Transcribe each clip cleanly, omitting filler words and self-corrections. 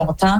longtemps,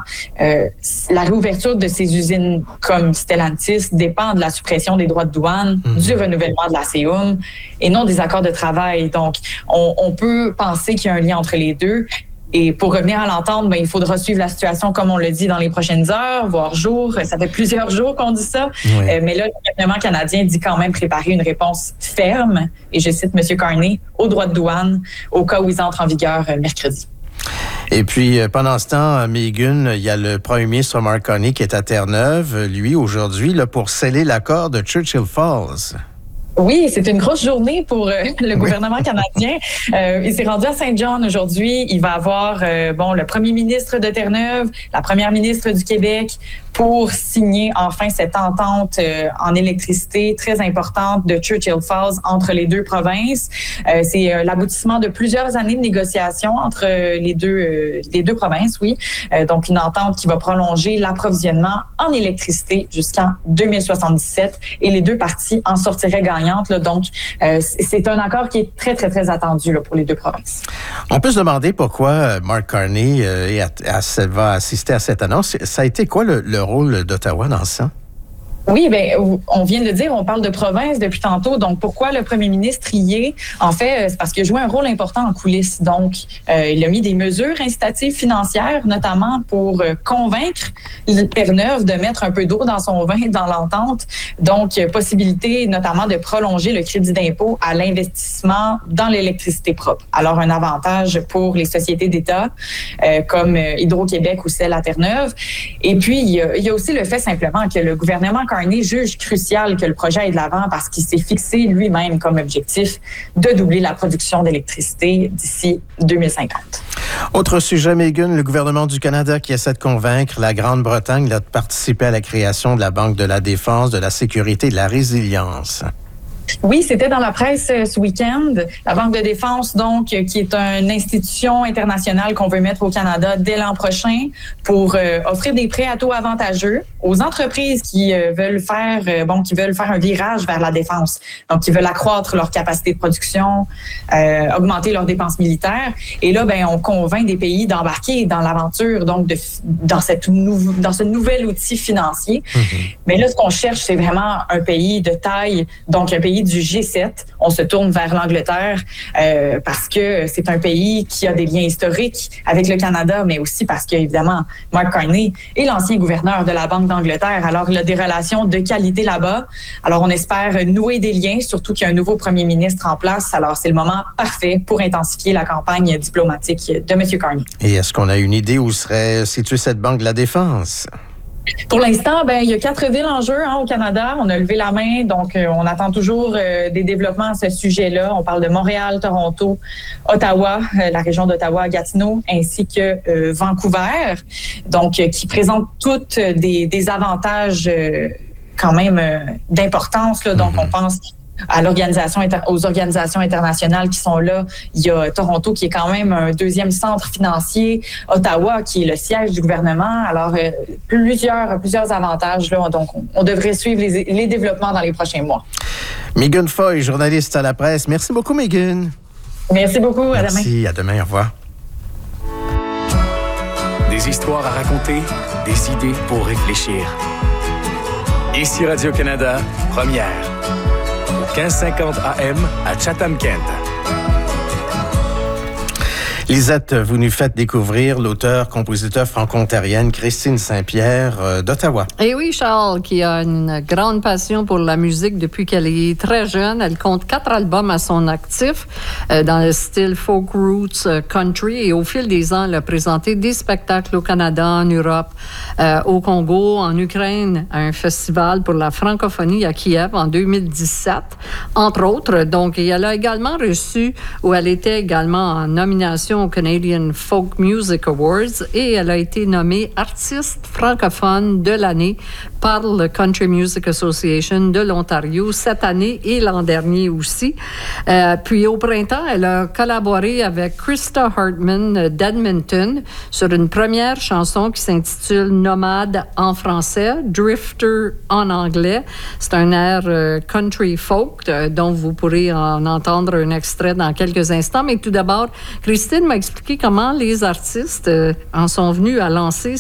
la réouverture de ces usines comme Stellantis dépend de la suppression des droits de douane, du renouvellement de la CEUM et non des accords de travail. Donc, on peut penser qu'il y a un lien entre les deux. Et pour revenir à l'entente, il faudra suivre la situation, comme on le dit, dans les prochaines heures, voire jours. Ça fait plusieurs jours qu'on dit ça. Oui. Mais là, le gouvernement canadien dit quand même préparer une réponse ferme, et je cite M. Carney, aux droits de douane, au cas où ils entrent en vigueur mercredi. Et puis, pendant ce temps, Megan, il y a le premier ministre Mark Carney qui est à Terre-Neuve, lui, aujourd'hui, là, pour sceller l'accord de Churchill Falls. Oui, c'est une grosse journée pour le gouvernement canadien. Il s'est rendu à Saint-John aujourd'hui. Il va avoir le premier ministre de Terre-Neuve, la première ministre du Québec, pour signer enfin cette entente en électricité très importante de Churchill Falls entre les deux provinces. C'est l'aboutissement de plusieurs années de négociations entre les deux provinces, oui. Donc, une entente qui va prolonger l'approvisionnement en électricité jusqu'en 2077 et les deux parties en sortiraient gagnantes. Là. Donc, c'est un accord qui est très, très, très attendu là, pour les deux provinces. On peut se demander pourquoi Mark Carney va assister à cette annonce. Ça a été quoi le rôle d'Ottawa dans ça? Oui, on vient de dire, on parle de province depuis tantôt. Donc, pourquoi le premier ministre y est? En fait, c'est parce qu'il a joué un rôle important en coulisses. Donc, il a mis des mesures incitatives financières, notamment pour convaincre Terre-Neuve de mettre un peu d'eau dans son vin dans l'entente. Donc, possibilité notamment de prolonger le crédit d'impôt à l'investissement dans l'électricité propre. Alors, un avantage pour les sociétés d'État comme Hydro-Québec ou celle à Terre-Neuve. Et puis, il y a aussi le fait simplement que le gouvernement Carney juge crucial que le projet aille de l'avant parce qu'il s'est fixé lui-même comme objectif de doubler la production d'électricité d'ici 2050. Autre sujet, Megan, le gouvernement du Canada qui essaie de convaincre la Grande-Bretagne de participer à la création de la Banque de la Défense, de la Sécurité et de la Résilience. Oui, c'était dans la presse ce week-end. La Banque de défense, donc, qui est une institution internationale qu'on veut mettre au Canada dès l'an prochain pour offrir des prêts à taux avantageux aux entreprises qui veulent faire un virage vers la défense. Donc, qui veulent accroître leur capacité de production, augmenter leurs dépenses militaires. Et là, on convainc des pays d'embarquer dans l'aventure, donc dans ce nouvel outil financier. Mais là, ce qu'on cherche, c'est vraiment un pays de taille, donc un pays du G7. On se tourne vers l'Angleterre parce que c'est un pays qui a des liens historiques avec le Canada, mais aussi parce qu'évidemment, Mark Carney est l'ancien gouverneur de la Banque d'Angleterre. Alors, il a des relations de qualité là-bas. Alors, on espère nouer des liens, surtout qu'il y a un nouveau premier ministre en place. Alors, c'est le moment parfait pour intensifier la campagne diplomatique de M. Carney. Et est-ce qu'on a une idée où serait située cette Banque de la Défense? Pour l'instant, il y a 4 villes en jeu au Canada. On a levé la main, donc on attend toujours des développements à ce sujet-là. On parle de Montréal, Toronto, Ottawa, la région d'Ottawa, Gatineau, ainsi que Vancouver, donc qui présentent toutes des avantages quand même d'importance. Là. Donc, on pense aux organisations internationales qui sont là. Il y a Toronto qui est quand même un deuxième centre financier, Ottawa qui est le siège du gouvernement. Alors, plusieurs avantages. Là. Donc, on devrait suivre les développements dans les prochains mois. Megan Foy, journaliste à la presse. Merci beaucoup, Megan. Merci beaucoup. À demain. Merci. À demain. Au revoir. Des histoires à raconter, des idées pour réfléchir. Ici Radio-Canada, première. 1550 AM à Chatham-Kent. Lisette, vous nous faites découvrir l'auteure-compositeur franco-ontarienne Christine Saint-Pierre d'Ottawa. Et oui, Charles, qui a une grande passion pour la musique depuis qu'elle est très jeune. Elle compte 4 albums à son actif dans le style folk roots country. Et au fil des ans, elle a présenté des spectacles au Canada, en Europe, au Congo, en Ukraine, à un festival pour la francophonie à Kiev en 2017, entre autres. Donc, elle a également reçu, ou elle était également en nomination au Canadian Folk Music Awards et elle a été nommée artiste francophone de l'année par le Country Music Association de l'Ontario cette année et l'an dernier aussi. Puis au printemps, elle a collaboré avec Krista Hartman d'Edmonton sur une première chanson qui s'intitule Nomade en français, Drifter en anglais. C'est un air country folk dont vous pourrez en entendre un extrait dans quelques instants. Mais tout d'abord, Christine m'a expliqué comment les artistes en sont venus à lancer